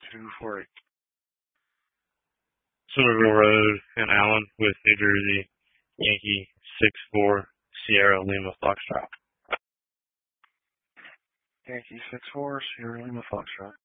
248. Somerville Road in Allen with New Jersey, Yankee 64 Sierra Lima Foxtrot. Yankee 64 Sierra Lima Foxtrot.